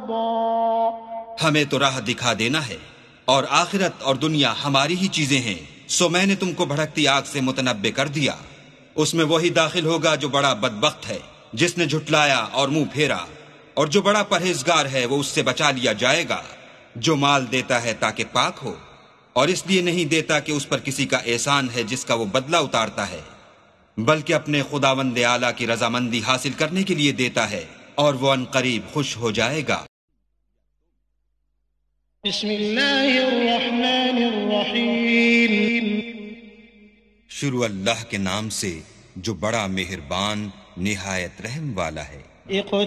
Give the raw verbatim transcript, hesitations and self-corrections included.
حقا हमें तो राह दिखा देना है और आखिरत और दुनिया हमारी ही चीजें हैं। सो मैंने तुमको भड़कती आग से मुतनब्बे कर दिया, उसमें वही दाखिल होगा जो बड़ा बदबख्त है, जिसने झुटलाया और मुंह फेरा, और जो बड़ा परहेजगार है वो उससे बचा लिया जाएगा। जो माल देता है ताकि पाक हो, और इसलिए नहीं देता कि उस पर किसी का एहसान है जिसका वो बदला उतारता है, बल्कि अपने खुदावंद आला की रजामंदी हासिल करने के लिए देता है, और वो अनकरीब खुश हो जाएगा। बिस्मिल्लाहिर्रहमानिर्रहीम। शुरू अल्लाह के नाम से जो बड़ा मेहरबान निहायत रहम वाला है।